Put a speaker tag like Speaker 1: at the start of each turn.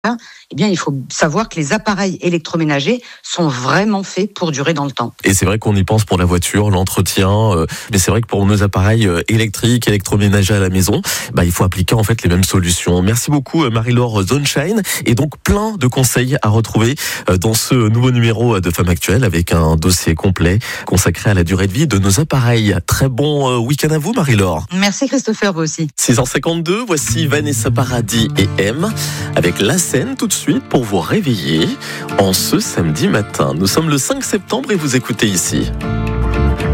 Speaker 1: eh bien, il faut savoir que les appareils électroménagers sont vraiment faits pour durer dans le temps.
Speaker 2: Et c'est vrai qu'on y pense pour la voiture, l'entretien, mais c'est vrai que pour nos appareils électriques, électroménagers à la maison, il faut appliquer en fait les mêmes solutions. Merci beaucoup Marie-Laure Zonshine, et donc plein de conseils à retrouver dans ce nouveau numéro de Femmes Actuelles avec un dossier complet consacré à la durée de vie de nos appareils. Très bon week-end à vous Marie-Laure.
Speaker 1: Merci Christopher, vous aussi.
Speaker 2: 6h52, voici Vanessa Paradis et M avec La Scène tout de suite pour vous réveiller en ce samedi matin. Nous sommes le 5 septembre et vous écoutez ici.